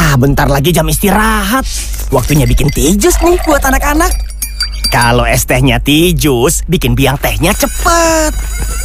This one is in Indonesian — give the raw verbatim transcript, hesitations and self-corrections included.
Ah, bentar lagi jam istirahat. Waktunya bikin tea jus nih buat anak-anak. Kalau es tehnya tea jus, bikin biang tehnya cepet.